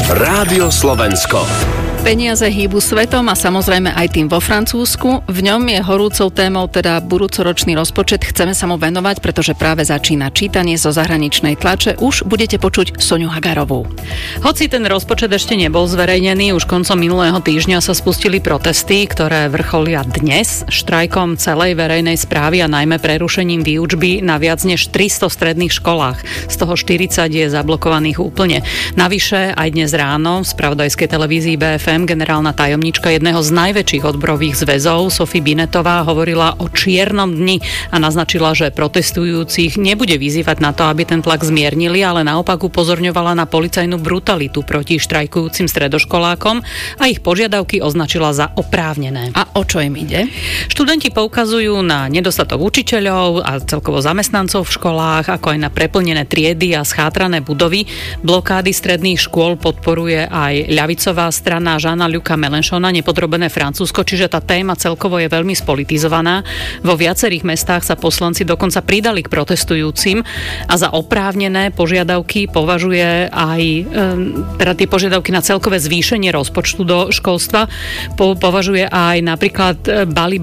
Rádio Slovensko. Peniaze hýbu svetom a samozrejme aj tým vo Francúzsku. V ňom je horúcou témou teda budúcoročný rozpočet. Chceme sa mu venovať, pretože práve začína čítanie zo zahraničnej tlače. Už budete počuť Soňu Hagarovú. Hoci ten rozpočet ešte nebol zverejnený, už koncom minulého týždňa sa spustili protesty, ktoré vrcholia dnes štrajkom celej verejnej správy a najmä prerušením výučby na viac než 300 stredných školách. Z toho 40 je zablokovaných úplne. Navyše aj dnes ráno v spravodajskej televízii BFM generálna tajomníčka jedného z najväčších odborových zväzov Sophie Binetová hovorila o čiernom dni a naznačila, že protestujúcich nebude vyzývať na to, aby ten tlak zmiernili, ale naopak upozorňovala na policajnú brutalitu proti štrajkujúcim stredoškolákom a ich požiadavky označila za oprávnené. A o čo im ide? Študenti poukazujú na nedostatok učiteľov a celkovo zamestnancov v školách, ako aj na preplnené triedy a schátrané budovy. Blokády stredných škôl podporuje aj ľavicová strana Jeana-Luca Mélenchona, nepodrobené Francúzsko, čiže tá téma celkovo je veľmi spolitizovaná. Vo viacerých mestách sa poslanci dokonca pridali k protestujúcim a za oprávnené požiadavky považuje aj teda tie požiadavky na celkové zvýšenie rozpočtu do školstva považuje aj napríklad Bali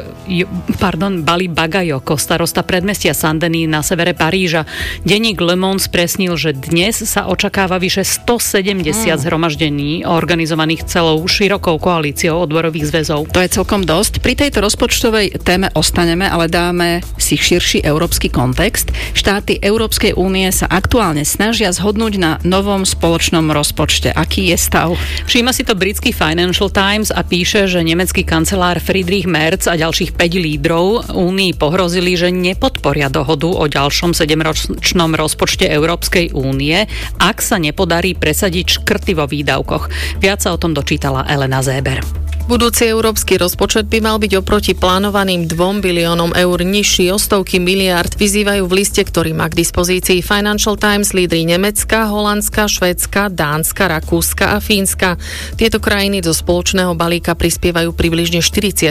Bagayoko, starosta predmestia Saint-Denis na severe Paríža. Denník Le Monde spresnil, že dnes sa očakáva vyše 170 zhromaždení organizovaných celou širokou koalíciou odborových zväzov. To je celkom dosť. Pri tejto rozpočtovej téme ostaneme, ale dáme si širší európsky kontext. Štáty Európskej únie sa aktuálne snažia zhodnúť na novom spoločnom rozpočte. Aký je stav? Všíma si to britský Financial Times a píše, že nemecký kancelár Friedrich Merz a ďalších 5 lídrov únii pohrozili, že nepodporia dohodu o ďalšom 7-ročnom rozpočte Európskej únie, ak sa nepodarí presadiť škrty vo výdavkoch. Viac sa o tom dočítala Elena Zéber. Budúci európsky rozpočet by mal byť oproti plánovaným 2 biliónom eur nižší o stovky miliárd, vyzývajú v liste, ktorý má k dispozícii Financial Times lídri Nemecka, Holandska, Švédska, Dánska, Rakúska a Fínska. Tieto krajiny do spoločného balíka prispievajú približne 40%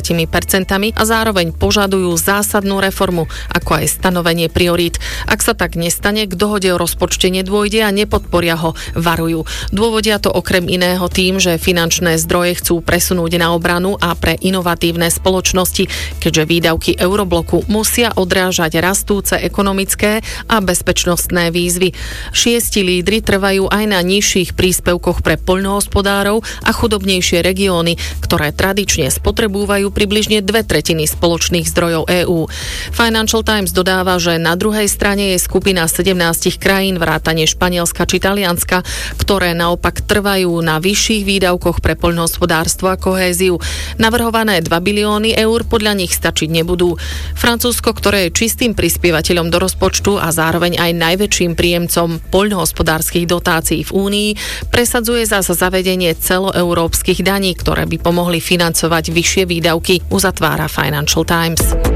a zároveň požadujú zásadnú reformu, ako aj stanovenie priorít. Ak sa tak nestane, k dohode o rozpočte nedôjde a nepodporia ho, varujú. Dôvodia to okrem iného tým, že finančné zdroje chcú presunúť na obranu a pre inovatívne spoločnosti, keďže výdavky eurobloku musia odrážať rastúce ekonomické a bezpečnostné výzvy. 6 lídri trvajú aj na nižších príspevkoch pre poľnohospodárov a chudobnejšie regióny, ktoré tradične spotrebúvajú približne 2/3 spoločných zdrojov EÚ. Financial Times dodáva, že na druhej strane je skupina 17 krajín vrátane Španielska či Talianska, ktoré naopak trvajú na vyšších výdavkoch pre poľnohospodárstvo a kohéziu. Navrhované 2 bilióny eur podľa nich stačiť nebudú. Francúzsko, ktoré je čistým prispievateľom do rozpočtu a zároveň aj najväčším príjemcom poľnohospodárskych dotácií v Únii, presadzuje zasa zavedenie celoeurópskych daní, ktoré by pomohli financovať vyššie výdavky, uzatvára Financial Times.